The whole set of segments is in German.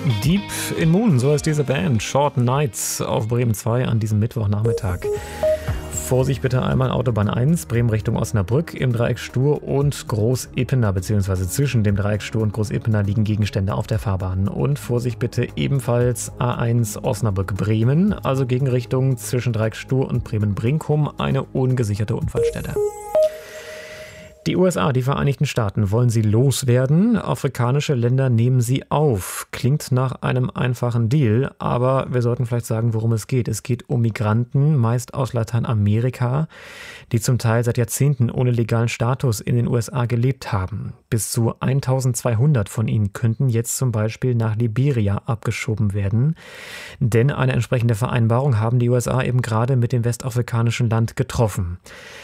Deep in Moon, so heißt diese Band. Short Nights auf Bremen 2 an diesem Mittwochnachmittag. Vorsicht bitte einmal Autobahn 1, Bremen Richtung Osnabrück im Dreieck Stur und Groß-Ippener, beziehungsweise zwischen dem Dreieck Stur und Groß-Ippener liegen Gegenstände auf der Fahrbahn. Und Vorsicht bitte ebenfalls A1 Osnabrück-Bremen, also Gegenrichtung zwischen Dreieck Stur und Bremen-Brinkum, eine ungesicherte Unfallstelle. Die USA, die Vereinigten Staaten, wollen sie loswerden. Afrikanische Länder nehmen sie auf. Klingt nach einem einfachen Deal, aber wir sollten vielleicht sagen, worum es geht. Es geht um Migranten, meist aus Lateinamerika, die zum Teil seit Jahrzehnten ohne legalen Status in den USA gelebt haben. Bis zu 1200 von ihnen könnten jetzt zum Beispiel nach Liberia abgeschoben werden. Denn eine entsprechende Vereinbarung haben die USA eben gerade mit dem westafrikanischen Land getroffen.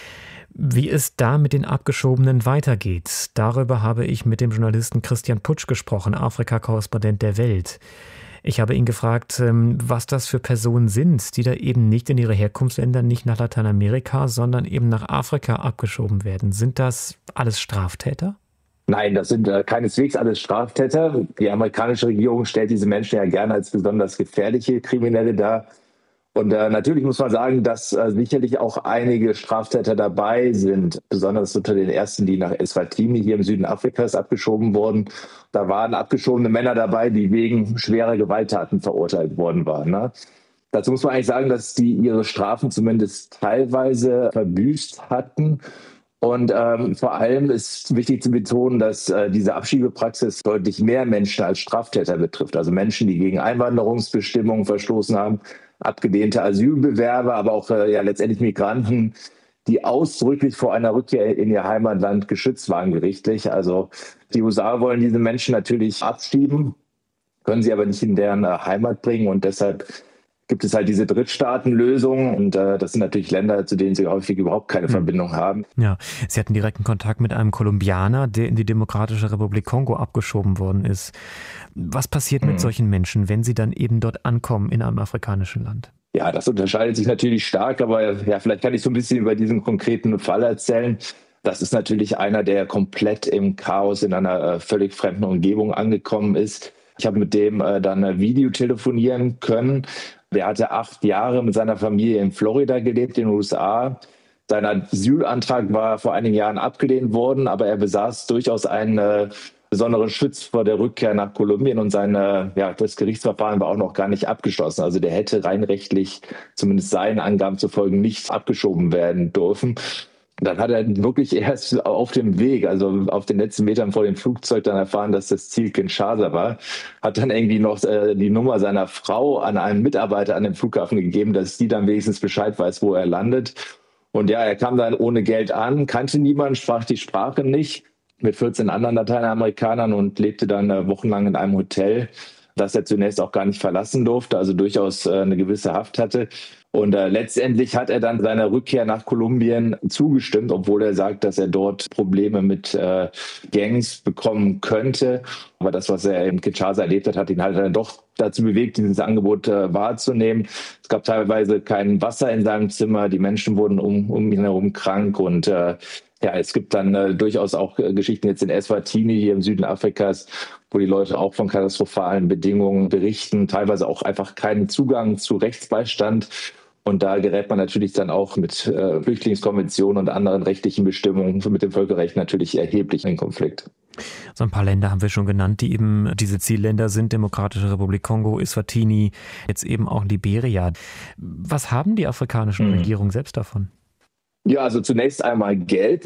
Wie es da mit den Abgeschobenen weitergeht, darüber habe ich mit dem Journalisten Christian Putsch gesprochen, Afrika-Korrespondent der Welt. Ich habe ihn gefragt, was das für Personen sind, die da eben nicht in ihre Herkunftsländer, nicht nach Lateinamerika, sondern eben nach Afrika abgeschoben werden. Sind das alles Straftäter? Nein, das sind keineswegs alles Straftäter. Die amerikanische Regierung stellt diese Menschen ja gerne als besonders gefährliche Kriminelle dar. Und natürlich muss man sagen, dass sicherlich auch einige Straftäter dabei sind, besonders unter den ersten, die nach Eswatini hier im Süden Afrikas abgeschoben wurden. Da waren abgeschobene Männer dabei, die wegen schwerer Gewalttaten verurteilt worden waren. Ne? Dazu muss man eigentlich sagen, dass die ihre Strafen zumindest teilweise verbüßt hatten. Und vor allem ist wichtig zu betonen, dass diese Abschiebepraxis deutlich mehr Menschen als Straftäter betrifft. Also Menschen, die gegen Einwanderungsbestimmungen verstoßen haben, abgelehnte Asylbewerber, aber auch letztendlich Migranten, die ausdrücklich vor einer Rückkehr in ihr Heimatland geschützt waren gerichtlich. Also die USA wollen diese Menschen natürlich abschieben, können sie aber nicht in deren Heimat bringen, und deshalb gibt es halt diese Drittstaatenlösung, und das sind natürlich Länder, zu denen sie häufig überhaupt keine Verbindung haben. Ja, Sie hatten direkten Kontakt mit einem Kolumbianer, der in die Demokratische Republik Kongo abgeschoben worden ist. Was passiert mit solchen Menschen, wenn sie dann eben dort ankommen in einem afrikanischen Land? Ja, das unterscheidet sich natürlich stark, aber vielleicht kann ich so ein bisschen über diesen konkreten Fall erzählen. Das ist natürlich einer, der komplett im Chaos in einer völlig fremden Umgebung angekommen ist. Ich habe mit dem dann Video telefonieren können. Der hatte 8 Jahre mit seiner Familie in Florida gelebt, in den USA. Sein Asylantrag war vor einigen Jahren abgelehnt worden, aber er besaß durchaus einen besonderen Schutz vor der Rückkehr nach Kolumbien, und das Gerichtsverfahren war auch noch gar nicht abgeschlossen. Also der hätte rein rechtlich, zumindest seinen Angaben zufolge, nicht abgeschoben werden dürfen. Dann hat er wirklich erst auf dem Weg, also auf den letzten Metern vor dem Flugzeug, dann erfahren, dass das Ziel Kinshasa war. Hat dann irgendwie noch die Nummer seiner Frau an einen Mitarbeiter an dem Flughafen gegeben, dass die dann wenigstens Bescheid weiß, wo er landet. Und ja, er kam dann ohne Geld an, kannte niemanden, sprach die Sprache nicht, mit 14 anderen Lateinamerikanern, und lebte dann wochenlang in einem Hotel, das er zunächst auch gar nicht verlassen durfte, also durchaus eine gewisse Haft hatte. Und letztendlich hat er dann seiner Rückkehr nach Kolumbien zugestimmt, obwohl er sagt, dass er dort Probleme mit Gangs bekommen könnte. Aber das, was er in Kinshasa erlebt hat, hat ihn halt dann doch dazu bewegt, dieses Angebot wahrzunehmen. Es gab teilweise kein Wasser in seinem Zimmer, die Menschen wurden um ihn herum krank, und es gibt dann durchaus auch Geschichten jetzt in Eswatini, hier im Süden Afrikas, wo die Leute auch von katastrophalen Bedingungen berichten, teilweise auch einfach keinen Zugang zu Rechtsbeistand. Und da gerät man natürlich dann auch mit Flüchtlingskonventionen und anderen rechtlichen Bestimmungen mit dem Völkerrecht natürlich erheblich in Konflikt. So ein paar Länder haben wir schon genannt, die eben diese Zielländer sind: Demokratische Republik Kongo, Eswatini, jetzt eben auch Liberia. Was haben die afrikanischen Regierungen selbst davon? Ja, also zunächst einmal Geld.